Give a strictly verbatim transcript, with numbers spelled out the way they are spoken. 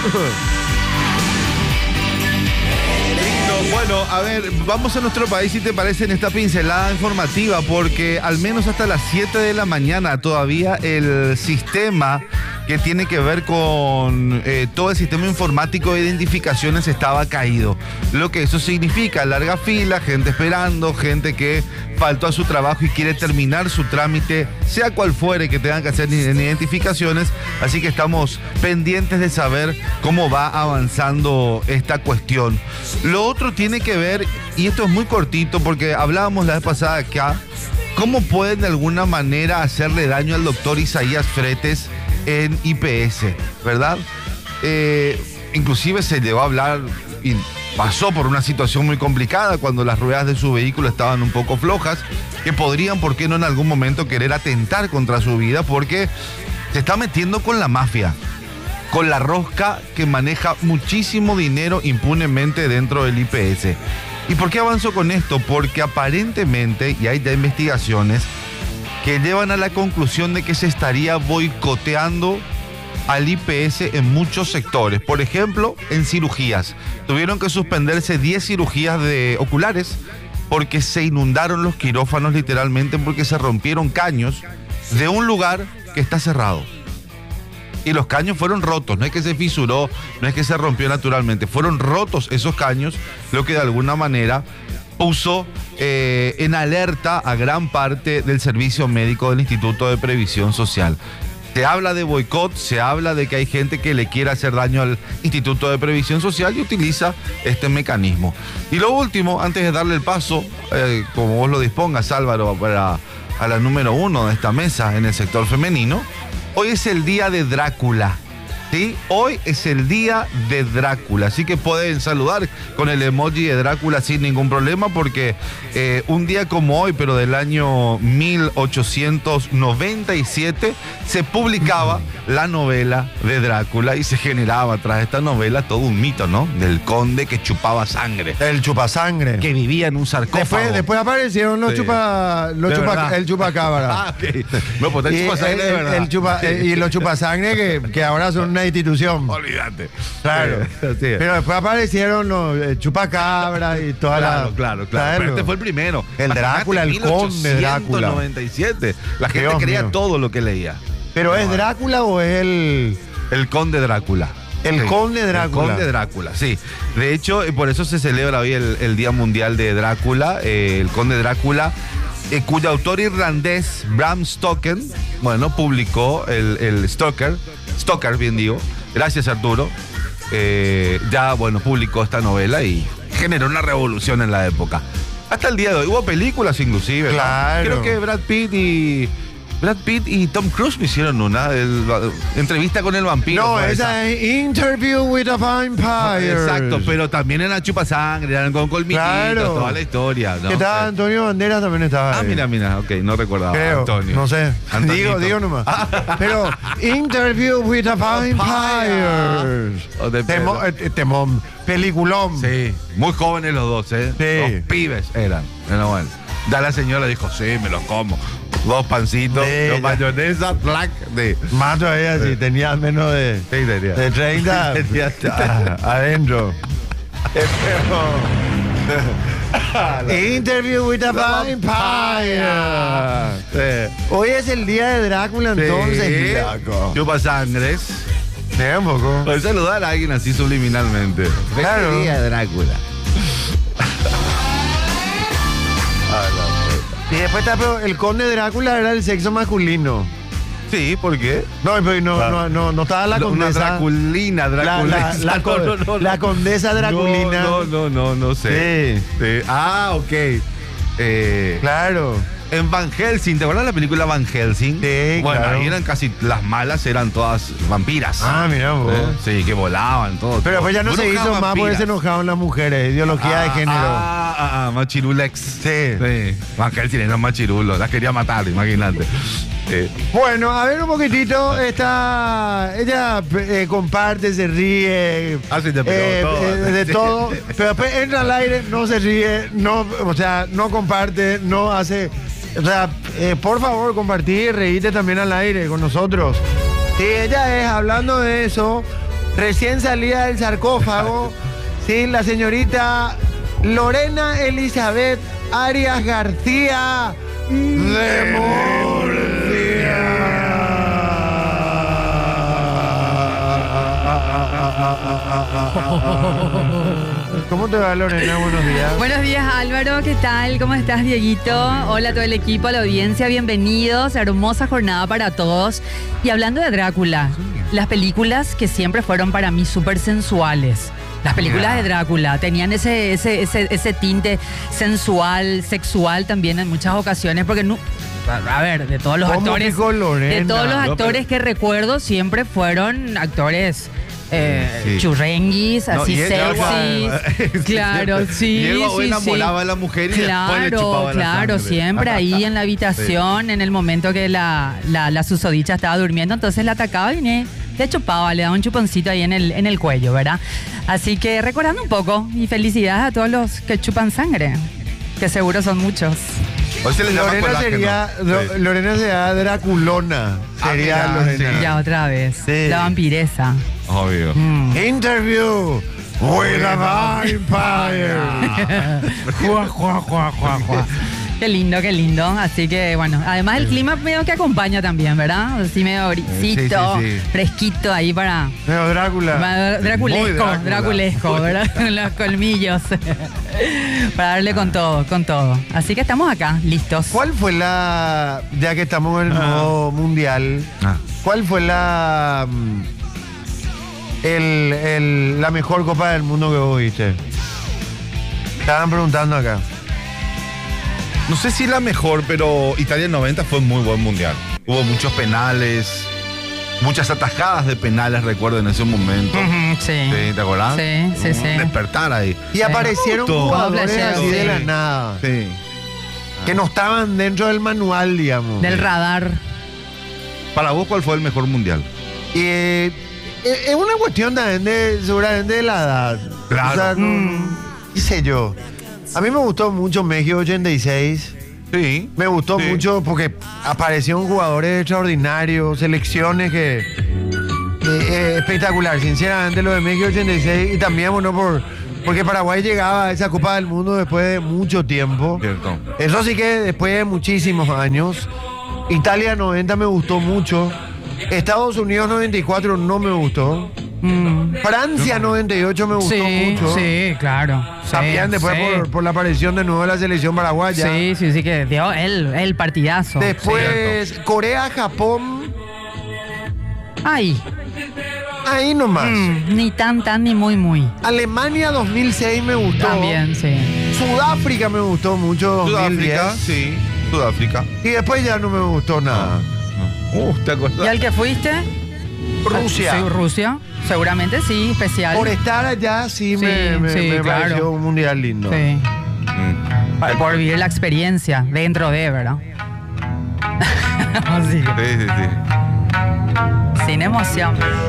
Bueno, a ver, vamos a nuestro país, si te parece, en esta pincelada informativa, porque al menos hasta las siete de la mañana todavía el sistema que tiene que ver con eh, todo el sistema informático de identificaciones estaba caído. Lo que eso significa, larga fila, gente esperando, gente que faltó a su trabajo y quiere terminar su trámite, sea cual fuere que tengan que hacer en identificaciones. Así que estamos pendientes de saber cómo va avanzando esta cuestión. Lo otro tiene que ver, y esto es muy cortito porque hablábamos la vez pasada acá, cómo pueden de alguna manera hacerle daño al doctor Isaías Fretes en I P S, ¿verdad? Eh, inclusive se llegó a hablar y pasó por una situación muy complicada cuando las ruedas de su vehículo estaban un poco flojas, que podrían, ¿por qué no en algún momento querer atentar contra su vida? Porque se está metiendo con la mafia, con la rosca que maneja muchísimo dinero impunemente dentro del I P S. ¿Y por qué avanzo con esto? Porque aparentemente, y hay ya investigaciones que llevan a la conclusión de que se estaría boicoteando al I P S en muchos sectores. Por ejemplo, en cirugías. Tuvieron que suspenderse diez cirugías de oculares porque se inundaron los quirófanos literalmente, porque se rompieron caños de un lugar que está cerrado. Y los caños fueron rotos, no es que se fisuró, no es que se rompió naturalmente, fueron rotos esos caños, lo que de alguna manera puso eh, en alerta a gran parte del servicio médico del Instituto de Previsión Social. Se habla de boicot, se habla de que hay gente que le quiere hacer daño al Instituto de Previsión Social y utiliza este mecanismo. Y lo último, antes de darle el paso, eh, como vos lo dispongas, Álvaro, para a la número uno de esta mesa en el sector femenino, hoy es el día de Drácula. ¿Sí? Hoy es el día de Drácula, así que pueden saludar con el emoji de Drácula sin ningún problema, porque eh, un día como hoy, pero del año mil ochocientos noventa y siete, se publicaba la novela de Drácula y se generaba tras esta novela todo un mito, ¿no? Del conde que chupaba sangre. El chupasangre. Que vivía en un sarcófago. Después, después aparecieron los Sí. chupa, los De chupa, verdad. el chupacabra. Ah, ok. No, pues el Y, chupasangre de el- verdad. el chupa- Sí. eh, y los chupasangre que, que ahora son una institución. Olvídate. Claro. Sí, así es. Pero después aparecieron los eh, chupacabra y toda Claro, la. claro, claro. ¿sabes? Pero este fue el primero. El Drácula, el conde Drácula. mil ochocientos noventa y siete. La gente Dios creía mío. todo lo que leía. ¿Pero es Drácula o es el. El conde Drácula. El Sí. conde Drácula? El conde Drácula, sí. De hecho, eh, por eso se celebra hoy el, el Día Mundial de Drácula. Eh, el conde Drácula, eh, cuyo autor irlandés, Bram Stoker, bueno, publicó el, el Stoker, Stoker, bien digo. Gracias, Arturo. Eh, ya, bueno, publicó esta novela y generó una revolución en la época. Hasta el día de hoy. Hubo películas inclusive, ¿no? Claro. Creo que Brad Pitt y... Brad Pitt y Tom Cruise me hicieron una el- entrevista con el vampiro. No, fue esa es Interview with a Vampire. Exacto, pero también eran chupasangre, eran con colmillitos, Claro. toda la historia, ¿no? Que estaba Sí. Antonio Banderas también estaba. Ah, ahí. mira, mira, ok, no recordaba. Creo, Antonio. no sé. Antonito. Digo, digo nomás. Pero Interview with a Vampire. O de Temo, pedo. eh, temón, peliculón. Sí, muy jóvenes los dos, ¿eh? Sí. Dos pibes eran. Pero bueno, ya la señora dijo, sí, me los como. Dos pancitos, Sí, dos ya. mayonesa, black, de... Más todavía si tenía menos de, Sí, tenía. de treinta Tenía- ah, adentro. Interview with a Vampire. Sí. Hoy es el día de Drácula, entonces. Sí. Loco. Chupasangres. Sí, un poco. Puedes saludar a alguien así subliminalmente. Claro. Feliz día de Drácula. Y después está, pero el conde Drácula era el sexo masculino. Sí, ¿por qué? No, pero no, no, no, no estaba la No, una condesa. Draculina, La, Draculina. la, la, con- No, no, no, la no. condesa Draculina. No, no, no, no, no sé. Sí. Sí. Ah, ok. Eh, Claro. En Van Helsing, ¿te acuerdas de la película Van Helsing? Sí, bueno, claro. ahí eran casi, las malas eran todas vampiras. Ah, mira vos. ¿Eh? Sí, que volaban, todo. Pero todo. después ya no se Brujas hizo más porque vampiras. se enojaban las mujeres. Ideología de Ah, género. Ah, ah, ah, machirulex. Sí. Sí. Van Helsing era machirulo, las quería matar, imagínate. Eh, Bueno, a ver un poquitito. Está. Ella eh, comparte, se ríe. Ah, sí, te pegó todo. eh, de todo. Pero después entra al aire, no se ríe, no, o sea, no comparte, no hace. O sea, eh, por favor, compartir, reíte también al aire con nosotros. Y ella es, hablando de eso, recién salida del sarcófago, sí, la señorita Lorena Elizabeth Arias García de Murcia. ¿Cómo te va, Lorena? Buenos días. Buenos días, Álvaro. ¿Qué tal? ¿Cómo estás, Dieguito? Hola a todo el equipo, a la audiencia. Bienvenidos. Hermosa jornada para todos. Y hablando de Drácula, las películas que siempre fueron para mí súper sensuales. Las películas de Drácula tenían ese, ese, ese, ese tinte sensual, sexual también en muchas ocasiones, porque no, a ver, de todos los actores, de todos los actores que recuerdo siempre fueron actores eh, sí. churrenguis, no, así sexys. Claro, sí, y él sí, enamoraba sí. a la mujer y claro, después le chupaba claro, la sangre. siempre ahí en la habitación, sí. en el momento que la, la, la susodicha estaba durmiendo, entonces la atacaba y ne, le chupaba, le daba un chuponcito ahí en el, en el cuello, ¿verdad? Así que recordando un poco, y felicidades a todos los que chupan sangre, que seguro son muchos. Hoy se les llama Lorena sería, sí. Lorena sería Draculona. Sería ah, Lorena. Sí. Ya otra vez. Sí. La vampiresa. Obvio. Mm. Interview with a vampire. Juá, juá, juá, juá, juá. Qué lindo, qué lindo. Así que, bueno, además el clima medio que acompaña también, ¿verdad? Así medio brisito, sí, sí, sí. fresquito ahí para... Medio Drácula. Para, draculesco, Drácula. draculesco, ¿verdad? Los colmillos. Para darle con todo, con todo. Así que estamos acá, listos. ¿Cuál fue la... Ya que estamos en el modo ah. mundial, ah. ¿cuál fue la... El, el, la mejor Copa del Mundo que vos viste? Estaban preguntando acá. No sé si la mejor, pero Italia noventa fue muy buen mundial. Hubo muchos penales, muchas atajadas de penales, recuerdo, en ese momento. Uh-huh, sí. sí. ¿Te acordás? Sí, sí, sí. Despertar ahí. Y sí. aparecieron jugadores así sí. de la nada. Sí. Que no estaban dentro del manual, digamos. Del radar. Para vos, ¿cuál fue el mejor mundial? Eh, es una cuestión también de, seguramente, de la edad. Claro. O sea, no, mm. qué sé yo. A mí me gustó mucho México ochenta y seis. Sí. Me gustó sí. mucho porque aparecieron jugadores extraordinarios, selecciones que... Eh, eh, espectacular, sinceramente, lo de México ochenta y seis. Y también, bueno, por, porque Paraguay llegaba a esa Copa del Mundo después de mucho tiempo. Cierto. Eso sí que después de muchísimos años. Italia noventa me gustó mucho. Estados Unidos noventa y cuatro no me gustó. Mm. Francia noventa y ocho me gustó sí, mucho. Sí, claro. También sí, después sí. Por, por la aparición de nuevo de la selección paraguaya. Sí, sí, sí, que dio el, el partidazo. Después sí. Corea, Japón. Ahí. Ahí nomás. Mm, ni tan, tan, ni muy, muy. Alemania dos mil seis me gustó. También, sí. Sudáfrica me gustó mucho. Sudáfrica, dos mil diez. sí. Sudáfrica. Y después ya no me gustó nada. No, no. Uh, ¿te acuerdas? ¿Y al que fuiste? Rusia. Sí, Rusia. Seguramente sí, especial. Por estar allá sí, sí me, me, sí, me claro. pareció un mundial lindo. Sí. Mm. Por, por vivir la experiencia dentro de, ¿verdad? sí, sí, sí. Sin emoción.